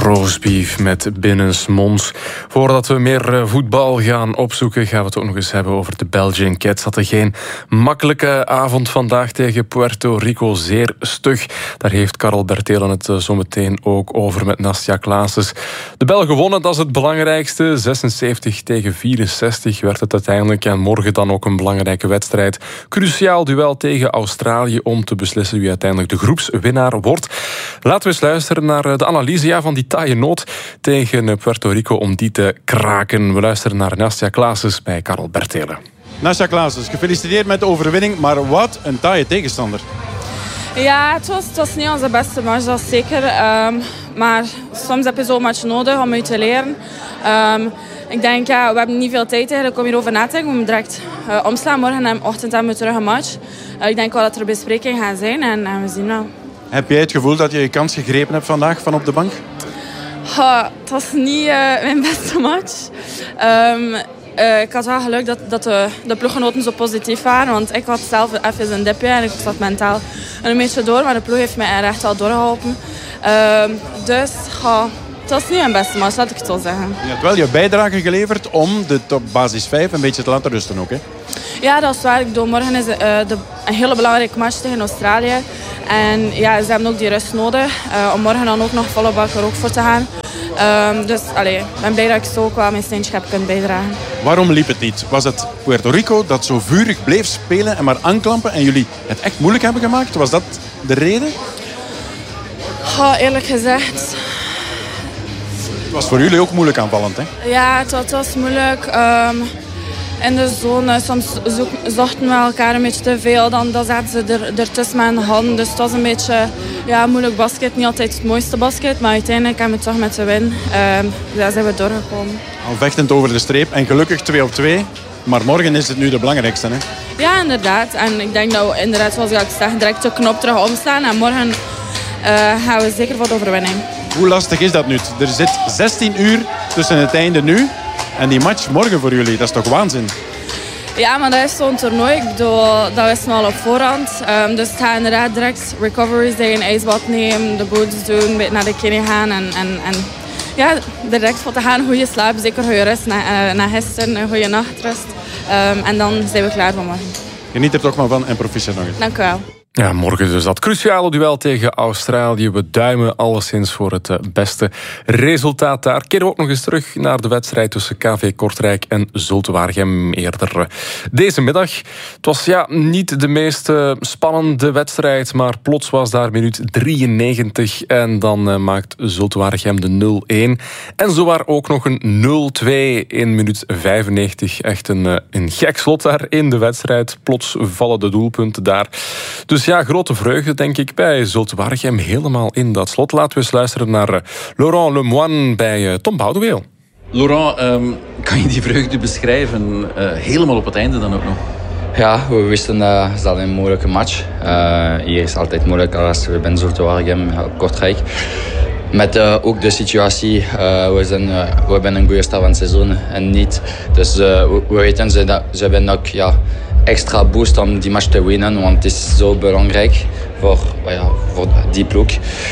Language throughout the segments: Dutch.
Roastbeef met binnensmonds. Voordat we meer voetbal gaan opzoeken, gaan we het ook nog eens hebben over de Belgian Cats. Hadden geen makkelijke avond vandaag tegen Puerto Rico. Zeer stug. Daar heeft Karel Bertelen het zo meteen ook over met Nastia Claessens. De Belgen wonnen, dat is het belangrijkste. 76-64 werd het uiteindelijk. En morgen dan ook een belangrijke wedstrijd. Cruciaal duel tegen Australië om te beslissen wie uiteindelijk de groepswinnaar wordt. Laten we eens luisteren naar de analyse van die taaie noot tegen Puerto Rico om die te kraken. We luisteren naar Nastia Claessens bij Karel Bertelen. Nastia Claessens, gefeliciteerd met de overwinning, maar wat een taaie tegenstander. Ja, het was niet onze beste match, dat is zeker. Maar soms heb je zo'n match nodig om uit te leren. Ik denk, we hebben niet veel tijd eigenlijk om hierover na te denken. We moeten direct omslaan. Morgen en ochtend hebben we terug een match. Ik denk wel dat er besprekingen gaan zijn en we zien wel. Heb jij het gevoel dat je je kans gegrepen hebt vandaag van op de bank? Het was niet mijn beste match. Ik had wel geluk dat de ploeggenoten zo positief waren. Want ik had zelf even een dipje en ik zat mentaal een beetje door. Maar de ploeg heeft mij echt wel doorgeholpen. Dus het was niet mijn beste match, laat ik het zo zeggen. Je hebt wel je bijdrage geleverd om de topbasis 5 een beetje te laten rusten ook, hè? Ja, dat is waar. Morgen is een hele belangrijke match tegen Australië. En ja, ze hebben ook die rust nodig. Om morgen dan ook nog volle bak er ook voor te gaan. Dus ik ben blij dat ik zo ook wel mijn steentje heb kunnen bijdragen. Waarom liep het niet? Was het Puerto Rico dat zo vurig bleef spelen en maar aanklampen en jullie het echt moeilijk hebben gemaakt? Was dat de reden? Eerlijk gezegd... Het was voor jullie ook moeilijk aanvallend, hè? Ja, het was moeilijk. In de zone, soms zochten we elkaar een beetje te veel. Dan zaten ze ertussen met hun handen. Dus het was een beetje moeilijk basket. Niet altijd het mooiste basket. Maar uiteindelijk hebben we toch met de win. Daar zijn we doorgekomen. Al vechtend over de streep. En gelukkig 2-2. Maar morgen is het nu de belangrijkste, hè? Ja, inderdaad. En ik denk dat we inderdaad, zoals ik zeg, direct de knop terug omstaan. En morgen gaan we zeker voor de overwinning. Hoe lastig is dat nu? Er zit 16 uur tussen het einde nu en die match morgen voor jullie. Dat is toch waanzin? Ja, maar dat is zo'n toernooi. Ik bedoel, dat wisten we al op voorhand. Dus het gaat inderdaad direct recoveries day, een ijsbad nemen, de boots doen, naar de kine gaan en direct voor te gaan. Goede slaap, zeker goede rust na gisteren, een goede nachtrust. En dan zijn we klaar voor morgen. Geniet er toch maar van en proficiat nog eens. Dank u wel. Ja, morgen dus dat cruciale duel tegen Australië. We duimen alleszins voor het beste resultaat daar. Keren we ook nog eens terug naar de wedstrijd tussen KV Kortrijk en Zulte Waregem eerder deze middag. Het was niet de meest spannende wedstrijd, maar plots was daar minuut 93 en dan maakt Zulte Waregem de 0-1. En zowaar ook nog een 0-2 in minuut 95. Echt een gek slot daar in de wedstrijd. Plots vallen de doelpunten daar. Dus grote vreugde denk ik bij Zulte Waregem helemaal in dat slot. Laten we eens luisteren naar Laurent Lemoine bij Tom Boudeweel. Laurent, kan je die vreugde beschrijven? Helemaal op het einde dan ook nog. Ja, we wisten dat het een moeilijke match. Hier is altijd moeilijk als we bij Zulte Waregem op Kortrijk. Met ook de situatie, we hebben een goede start van het seizoen en niet. Dus we weten ze hebben ook extra boost om die match te winnen, want het is zo belangrijk voor die ploeg.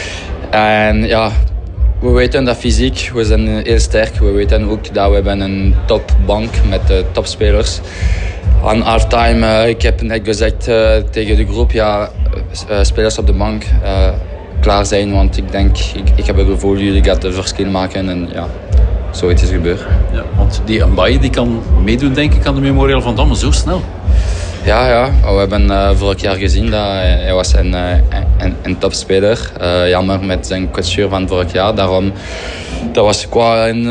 En we weten dat fysiek, we zijn heel sterk. We weten ook dat we hebben een topbank met topspelers. Aan halftime, ik heb net gezegd tegen de groep, spelers op de bank klaar zijn, want ik denk, ik heb het gevoel jullie gaan het verschil maken en zoiets is gebeurd. Ja, want die Mbaye die kan meedoen, denk ik, aan de Memorial van Damme, zo snel. Ja, we hebben vorig jaar gezien dat hij was een topspeler. Jammer met zijn kwetsuur van vorig jaar. Daarom, dat was qua een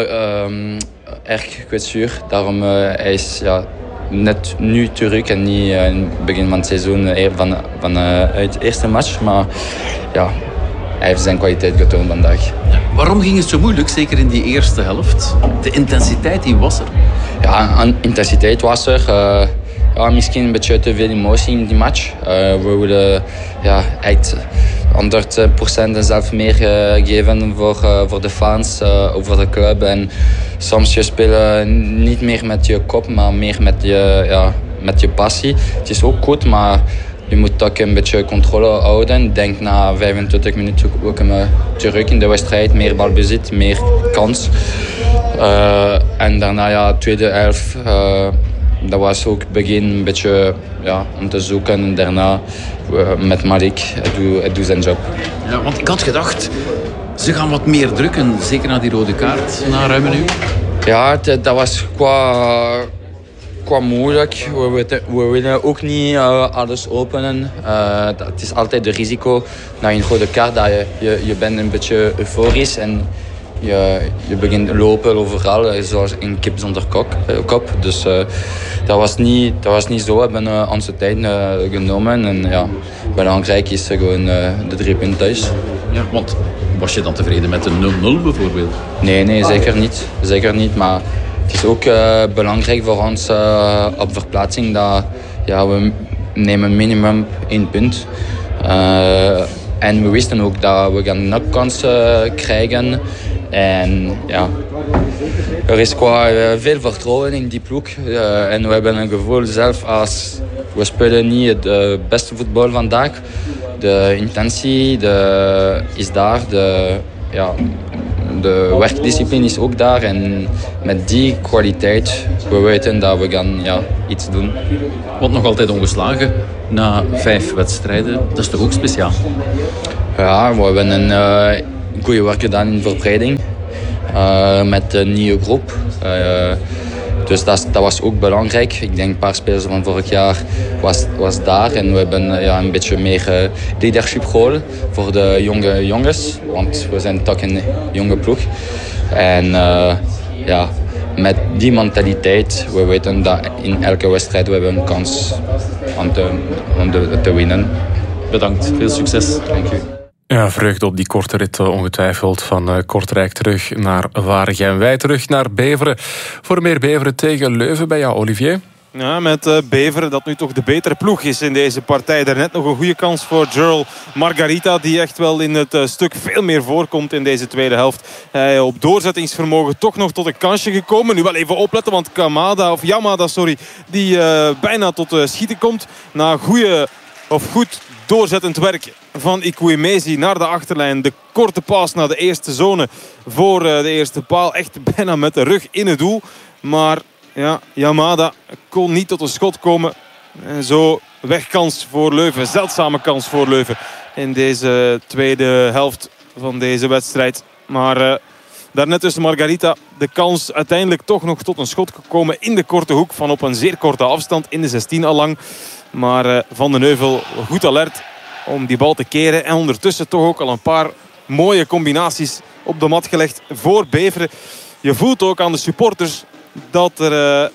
erg kwetsuur. Daarom hij is net nu terug en niet in het begin van het seizoen van het eerste match. Maar hij heeft zijn kwaliteit getoond vandaag. Ja, waarom ging het zo moeilijk, zeker in die eerste helft? De intensiteit die was er. Ja, intensiteit was er. Misschien een beetje te veel emotie in die match. We willen echt 100% en zelf meer geven voor de fans, over de club. En soms je speelt niet meer met je kop, maar meer met je passie. Het is ook goed, maar je moet ook een beetje controle houden. Ik denk na 25 minuten we komen terug in de wedstrijd. Meer balbezit, meer kans. En daarna tweede helft. Dat was ook begin een beetje om te zoeken. En daarna met Malik, hij doet zijn job. Ja, want ik had gedacht, ze gaan wat meer drukken. Zeker na die rode kaart, na ruim een uur. Ja, dat was qua moeilijk. We willen ook niet alles openen. Het is altijd het risico na een rode kaart dat je bent een beetje euforisch en je begint lopen overal, zoals een kip zonder kop. Dus dat was niet zo. We hebben onze tijd genomen. En belangrijk is gewoon de 3 punten thuis. Ja, want was je dan tevreden met een 0-0 bijvoorbeeld? Nee, zeker niet. Maar het is ook belangrijk voor ons op verplaatsing dat we nemen minimum 1 punt. En we wisten ook dat we gaan nog kansen krijgen. En er is veel vertrouwen in die ploeg. En we hebben een gevoel zelf als we spelen niet het beste voetbal vandaag. De intentie is daar. De werkdiscipline is ook daar. En met die kwaliteit, we weten dat we gaan iets doen. Want nog altijd ongeslagen na 5 wedstrijden. Dat is toch ook speciaal? Ja, we hebben een goede werk gedaan in voorbereiding. Met een nieuwe groep. Dus dat was ook belangrijk. Ik denk een paar spelers van vorig jaar was daar. En we hebben een beetje meer leadership rol voor de jonge jongens. Want we zijn toch een jonge ploeg. En met die mentaliteit, we weten dat in elke wedstrijd we hebben een kans om te winnen. Bedankt, veel succes. Dank u. Ja, vreugde op die korte rit ongetwijfeld van Kortrijk terug naar Waregem. Wij terug naar Beveren. Voor meer Beveren tegen Leuven bij jou, Olivier. Ja, met Beveren dat nu toch de betere ploeg is in deze partij. Daarnet nog een goede kans voor Gerald Margarita, die echt wel in het stuk veel meer voorkomt in deze tweede helft. Op doorzettingsvermogen toch nog tot een kansje gekomen. Nu wel even opletten, want Yamada, die bijna tot schieten komt. Na goed doorzettend werk van Ikwuemezi naar de achterlijn. De korte paas naar de eerste zone voor de eerste paal. Echt bijna met de rug in het doel. Maar Yamada kon niet tot een schot komen. En zo wegkans voor Leuven. Zeldzame kans voor Leuven in deze tweede helft van deze wedstrijd. Maar daarnet tussen Margarita de kans uiteindelijk toch nog tot een schot gekomen in de korte hoek van op een zeer korte afstand in de 16 al lang. Maar Van den Heuvel goed alert om die bal te keren. En ondertussen toch ook al een paar mooie combinaties op de mat gelegd voor Beveren. Je voelt ook aan de supporters dat er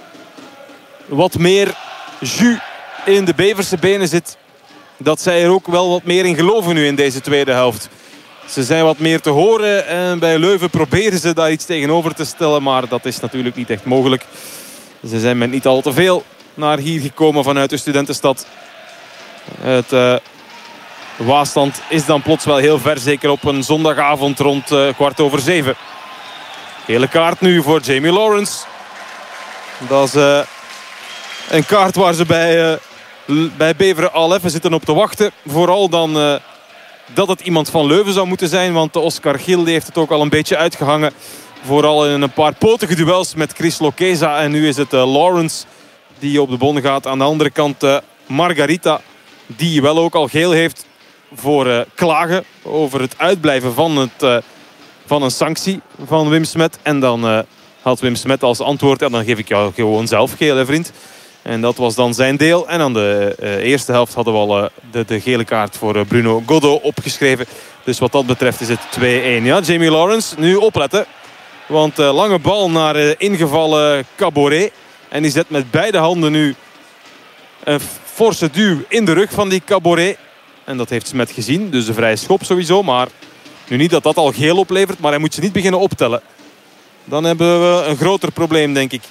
wat meer jus in de Beverse benen zit. Dat zij er ook wel wat meer in geloven nu in deze tweede helft. Ze zijn wat meer te horen en bij Leuven proberen ze daar iets tegenover te stellen. Maar dat is natuurlijk niet echt mogelijk. Ze zijn met niet al te veel naar hier gekomen vanuit de studentenstad. Het Waasland is dan plots wel heel ver. Zeker op een zondagavond rond 6:15. Gele kaart nu voor Jamie Lawrence. Dat is een kaart waar ze bij Beveren al even zitten op te wachten. Vooral dan dat het iemand van Leuven zou moeten zijn. Want de Oscar Gilde heeft het ook al een beetje uitgehangen. Vooral in een paar potige duels met Chris Lokeza. En nu is het Lawrence die op de bon gaat. Aan de andere kant Margarita, die wel ook al geel heeft voor klagen over het uitblijven van een sanctie van Wim Smet. En dan had Wim Smet als antwoord: dan geef ik jou gewoon zelf geel, hè, vriend. En dat was dan zijn deel. En aan de eerste helft hadden we al de gele kaart voor Bruno Godot opgeschreven. Dus wat dat betreft is het 2-1. Ja, Jamie Lawrence, nu opletten. Want lange bal naar ingevallen Caboret. En die zet met beide handen nu een forse duw in de rug van die Caboret. En dat heeft Smet gezien. Dus de vrije schop sowieso. Maar nu niet dat dat al geel oplevert. Maar hij moet ze niet beginnen optellen. Dan hebben we een groter probleem, denk ik.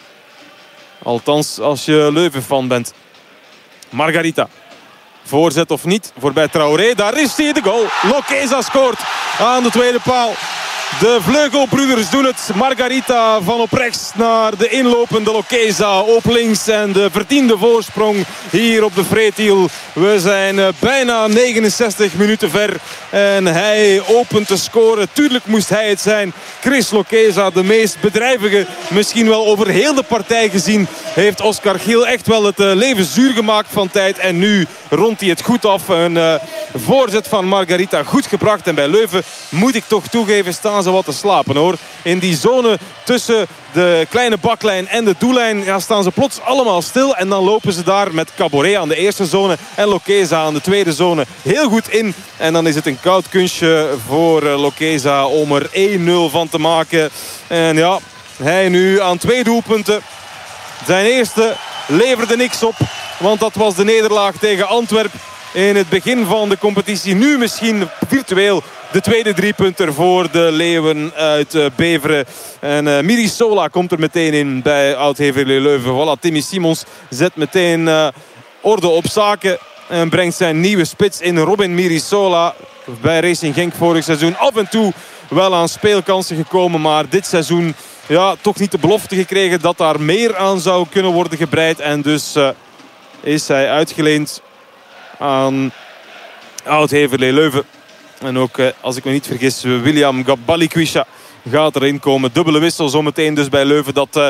Althans, als je Leuven-fan bent. Margarita. Voorzet of niet. Voorbij Traoré. Daar is hij, de goal. Lokeza scoort aan de tweede paal. De vleugelbroeders doen het. Margarita van op rechts naar de inlopende Lokeza op links. En de verdiende voorsprong hier op de Vreetiel. We zijn bijna 69 minuten ver. En hij opent te scoren. Tuurlijk moest hij het zijn. Chris Lokeza, de meest bedrijvige. Misschien wel over heel de partij gezien. Heeft Oscar Giel echt wel het leven zuur gemaakt van tijd. En nu rondt hij het goed af. Een voorzet van Margarita goed gebracht. En bij Leuven moet ik toch toegeven, staan ze wat te slapen hoor. In die zone tussen de kleine baklijn en de doellijn staan ze plots allemaal stil. En dan lopen ze daar met Caboret aan de eerste zone en Lokeza aan de tweede zone heel goed in. En dan is het een koud kunstje voor Lokeza om er 1-0 van te maken. En ja, hij nu aan 2 doelpunten. Zijn eerste leverde niks op, want dat was de nederlaag tegen Antwerpen in het begin van de competitie. Nu misschien virtueel de tweede 3-punter voor de Leeuwen uit Beveren. En Mirisola komt er meteen in bij Oud-Heverlee Leuven. Voilà, Timmy Simons zet meteen orde op zaken. En brengt zijn nieuwe spits in, Robin Mirisola. Bij Racing Genk vorig seizoen af en toe wel aan speelkansen gekomen. Maar dit seizoen toch niet de belofte gekregen dat daar meer aan zou kunnen worden gebreid. En dus is hij uitgeleend aan Oud-Heverlee Leuven. En ook, als ik me niet vergis, William Balikwisha gaat erin komen. Dubbele wissel zometeen dus bij Leuven. Dat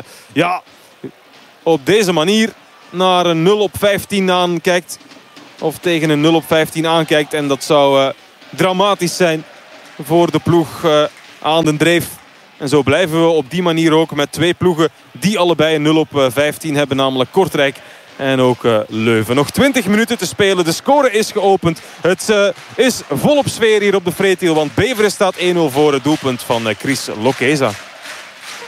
op deze manier naar een 0-15 aankijkt. Of tegen een 0-15 aankijkt. En dat zou dramatisch zijn voor de ploeg aan de dreef. En zo blijven we op die manier ook met 2 ploegen die allebei een 0-15 hebben. Namelijk Kortrijk en ook Leuven. Nog 20 minuten te spelen. De score is geopend. Het is volop sfeer hier op de Vreetiel. Want Beveren staat 1-0 voor het doelpunt van Chris Lokeza.